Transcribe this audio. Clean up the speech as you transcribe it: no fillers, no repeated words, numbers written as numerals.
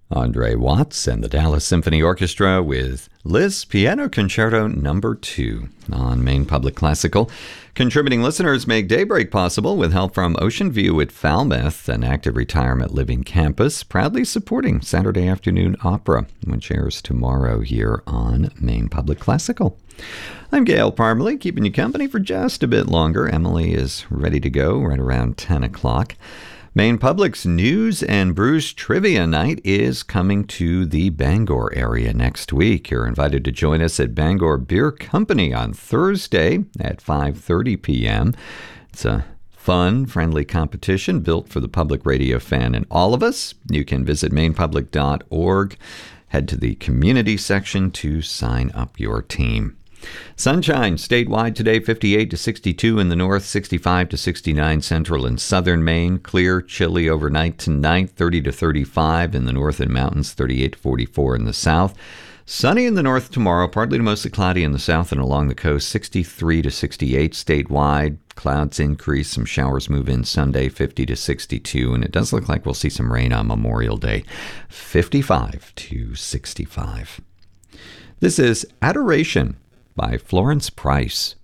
Andre Watts and the Dallas Symphony Orchestra with Liszt Piano Concerto No. 2 on Maine Public Classical. Contributing listeners make Daybreak possible with help from Ocean View at Falmouth, an active retirement living campus, proudly supporting Saturday Afternoon Opera, which airs tomorrow here on Maine Public Classical. I'm Gail Parmalee, keeping you company for just a bit longer. Emily is ready to go right around 10 o'clock. Maine Public's News and Brews Trivia Night is coming to the Bangor area next week. You're invited to join us at Bangor Beer Company on Thursday at 5:30 p.m. It's a fun, friendly competition built for the public radio fan and all of us. You can visit mainepublic.org, head to the community section to sign up your team. Sunshine statewide today, 58 to 62 in the north, 65 to 69 central and southern Maine. Clear, chilly overnight tonight, 30 to 35 in the north and mountains, 38 to 44 in the south. Sunny in the north tomorrow, partly to mostly cloudy in the south and along the coast, 63 to 68 statewide. Clouds increase, some showers move in Sunday, 50 to 62, and it does look like we'll see some rain on Memorial Day, 55 to 65. This is Adoration by Florence Price.